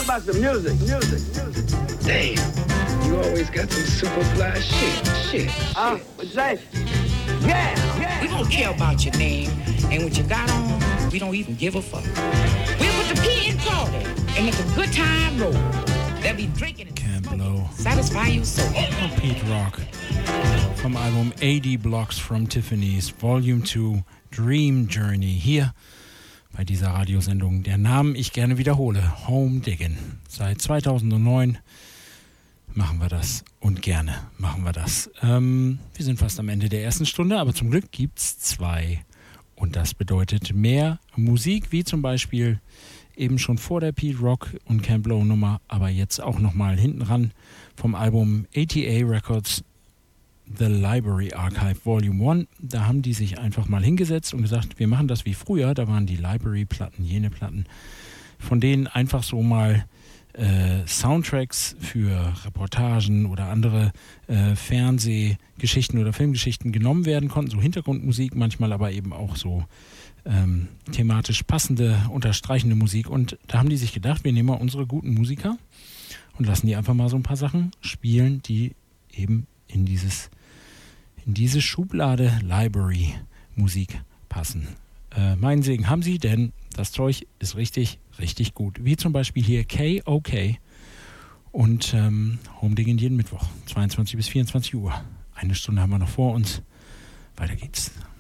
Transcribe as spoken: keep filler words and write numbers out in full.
about the music, music, music? Damn, you always got some super fly shit, shit, Huh? shit. What'd you say? Yeah, yeah. We don't care about your name and what you got on. We don't even give a fuck. We'll put the P in Florida and make a good time roll. They'll be drinking and smoking. Satisfy you so. Pete Rock vom Album eighty Blocks from Tiffany's Volume two Dream Journey hier bei dieser Radiosendung, der Namen ich gerne wiederhole, Home Diggin'. Seit zweitausendneun machen wir das und gerne machen wir das. Ähm, wir sind fast am Ende der ersten Stunde, aber zum Glück gibt's zwei und das bedeutet mehr Musik, wie zum Beispiel eben schon vor der Pete Rock und Camp Lo Nummer, aber jetzt auch nochmal hinten ran vom Album A T A Records The Library Archive Volume one. Da haben die sich einfach mal hingesetzt und gesagt, wir machen das wie früher. Da waren die Library-Platten, jene Platten, von denen einfach so mal äh, Soundtracks für Reportagen oder andere äh, Fernsehgeschichten oder Filmgeschichten genommen werden konnten. So Hintergrundmusik, manchmal aber eben auch so ähm, thematisch passende, unterstreichende Musik. Und da haben die sich gedacht, wir nehmen mal unsere guten Musiker und lassen die einfach mal so ein paar Sachen spielen, die eben in dieses in diese Schublade Library Musik passen. Äh, meinen Segen haben sie, denn das Zeug ist richtig, richtig gut. Wie zum Beispiel hier K O K und ähm, Home Diggin' jeden Mittwoch, zweiundzwanzig bis vierundzwanzig Uhr. Eine Stunde haben wir noch vor uns. Weiter geht's.